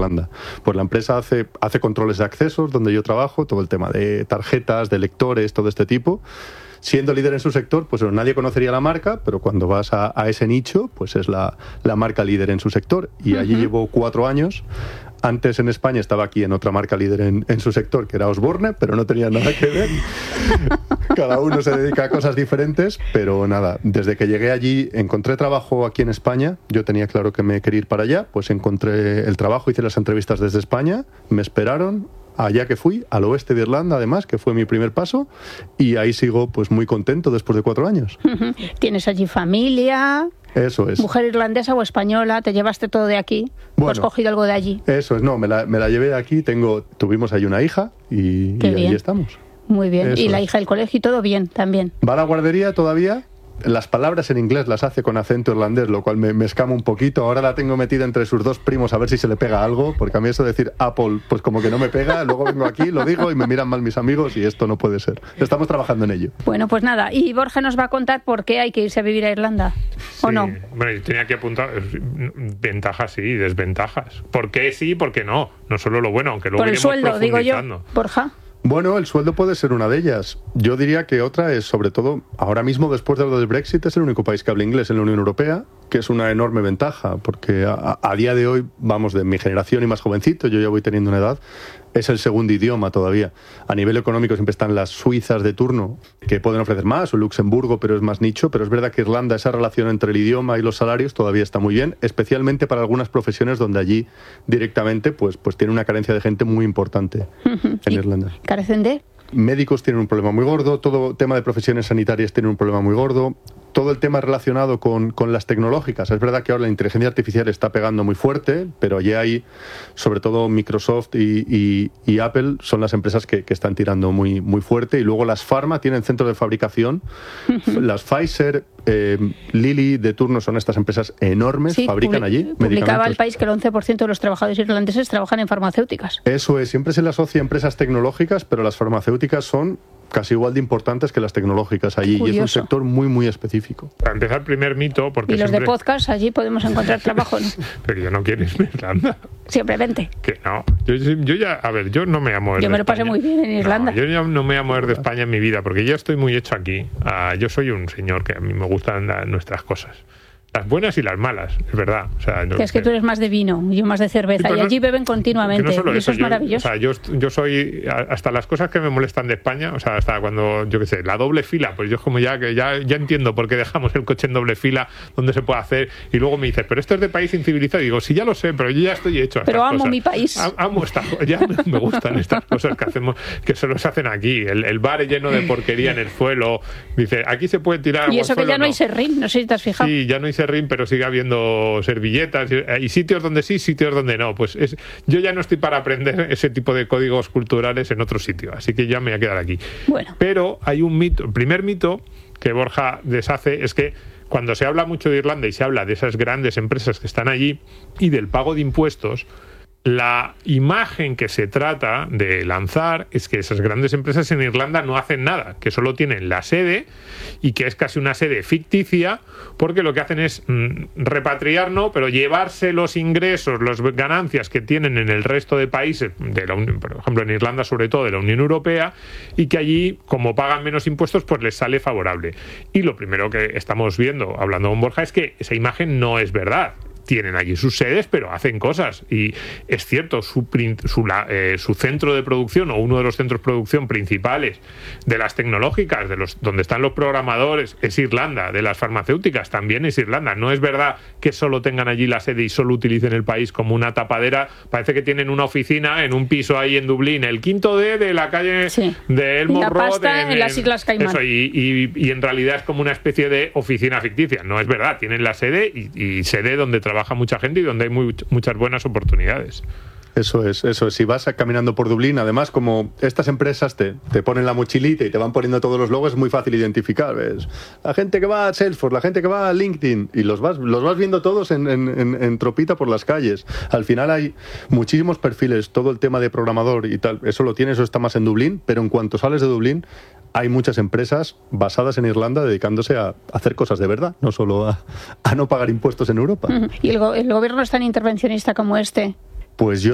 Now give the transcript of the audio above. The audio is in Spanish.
Irlanda. Pues la empresa hace controles de accesos donde yo trabajo, todo el tema de tarjetas, de lectores, todo este tipo. Siendo líder en su sector, pues nadie conocería la marca, pero cuando vas a ese nicho, pues es la marca líder en su sector. Y allí llevo 4 años. Antes en España estaba aquí en otra marca líder en su sector, que era Osborne, pero no tenía nada que ver. Cada uno se dedica a cosas diferentes, pero nada, desde que llegué allí encontré trabajo aquí en España. Yo tenía claro que me quería ir para allá, pues encontré el trabajo, hice las entrevistas desde España, me esperaron. Allá que fui, al oeste de Irlanda además, que fue mi primer paso, y ahí sigo pues muy contento después de 4 años. ¿Tienes allí familia? Eso es. ¿Mujer irlandesa o española? ¿Te llevaste todo de aquí? ¿O has cogido algo de allí? Eso es, no, me la llevé de aquí, tuvimos ahí una hija y ahí estamos. Muy bien, Eso y la hija del colegio y todo bien también. Va a la guardería todavía. Las palabras en inglés las hace con acento irlandés, lo cual me escama un poquito. Ahora la tengo metida entre sus 2 primos a ver si se le pega algo, porque a mí eso de decir Apple, pues como que no me pega. Luego vengo aquí, lo digo y me miran mal mis amigos y esto no puede ser. Estamos trabajando en ello. Bueno, pues nada, y Borja nos va a contar por qué hay que irse a vivir a Irlanda, ¿o no? Bueno, yo tenía que apuntar ventajas y desventajas. ¿Por qué sí y por qué no? No solo lo bueno, aunque luego por el iremos sueldo, digo yo, profundizando. Borja. Bueno, el sueldo puede ser una de ellas. Yo diría que otra es, sobre todo, ahora mismo, después de lo del Brexit, es el único país que habla inglés en la Unión Europea, que es una enorme ventaja, porque a día de hoy, vamos, de mi generación y más jovencito, yo ya voy teniendo una edad, es el segundo idioma todavía. A nivel económico siempre están las suizas de turno, que pueden ofrecer más, o Luxemburgo, pero es más nicho, pero es verdad que Irlanda, esa relación entre el idioma y los salarios todavía está muy bien, especialmente para algunas profesiones donde allí directamente pues tiene una carencia de gente muy importante en Irlanda. ¿Carecen de? Médicos tienen un problema muy gordo, todo tema de profesiones sanitarias tiene un problema muy gordo, todo el tema relacionado con las tecnológicas. Es verdad que ahora la inteligencia artificial está pegando muy fuerte, pero allí hay, sobre todo Microsoft y Apple, son las empresas que están tirando muy, muy fuerte. Y luego las Pharma tienen centros de fabricación. Las Pfizer, Lilly de turno son estas empresas enormes, fabrican allí publicaba El País que el 11% de los trabajadores irlandeses trabajan en farmacéuticas. Eso es, siempre se le asocia a empresas tecnológicas, pero las farmacéuticas son casi igual de importantes que las tecnológicas allí. Y es un sector muy, muy específico. Para empezar, primer mito, porque y los de podcast, allí podemos encontrar trabajo, ¿no? Pero yo no quiero irme a Irlanda. Simplemente. Que no. Yo ya, a ver, yo no me voy a mover de España. Yo me lo pasé muy bien en Irlanda. No, yo ya no me voy a mover de España en mi vida, porque yo estoy muy hecho aquí. Yo soy un señor que a mí me gustan nuestras cosas. Las buenas y las malas, es verdad. O sea, que es que tú eres más de vino, yo más de cerveza, y allí beben continuamente, no y eso es maravilloso. O sea, yo soy, hasta las cosas que me molestan de España, o sea, hasta cuando, yo qué sé, la doble fila, pues yo como ya entiendo por qué dejamos el coche en doble fila, donde se puede hacer, y luego me dices, pero esto es de país incivilizado, y digo, sí, ya lo sé, pero yo ya estoy hecho a estas cosas. Pero amo mi país. Amo estas cosas, ya me gustan estas cosas que hacemos, que solo se hacen aquí, el bar lleno de porquería en el suelo, dice, aquí se puede tirar agua y eso al suelo, que ya no hay serrín, no sé si te has fijado. Sí, ya no hay serrín, pero sigue habiendo servilletas y sitios donde sí, sitios donde no. Pues yo ya no estoy para aprender ese tipo de códigos culturales en otro sitio, así que ya me voy a quedar aquí. Bueno. Pero hay un mito, el primer mito que Borja deshace es que cuando se habla mucho de Irlanda y se habla de esas grandes empresas que están allí y del pago de impuestos, la imagen que se trata de lanzar es que esas grandes empresas en Irlanda no hacen nada, que solo tienen la sede y que es casi una sede ficticia, porque lo que hacen es repatriar, no, pero llevarse los ingresos, las ganancias que tienen en el resto de países, de la Unión, por ejemplo en Irlanda sobre todo de la Unión Europea, y que allí, como pagan menos impuestos, pues les sale favorable. Y lo primero que estamos viendo, hablando con Borja, es que esa imagen no es verdad. Tienen allí sus sedes, pero hacen cosas. Y es cierto, su centro de producción, o uno de los centros de producción principales de las tecnológicas, donde están los programadores, es Irlanda. De las farmacéuticas también es Irlanda. No es verdad que solo tengan allí la sede y solo utilicen el país como una tapadera. Parece que tienen una oficina en un piso ahí en Dublín, el 5D de la calle de Elmore Road, en las Islas Caimán. Eso, y en realidad es como una especie de oficina ficticia. No es verdad, tienen la sede y sede donde trabaja mucha gente y donde hay muchas buenas oportunidades. Eso es. Si vas caminando por Dublín, además, como estas empresas te ponen la mochilita y te van poniendo todos los logos, es muy fácil identificar. ¿Ves? La gente que va a Salesforce, la gente que va a LinkedIn, y los vas viendo todos en tropita por las calles. Al final hay muchísimos perfiles, todo el tema de programador y tal, eso está más en Dublín, pero en cuanto sales de Dublín, hay muchas empresas basadas en Irlanda dedicándose a hacer cosas de verdad, no solo a no pagar impuestos en Europa. ¿Y el gobierno es tan intervencionista como este? Pues yo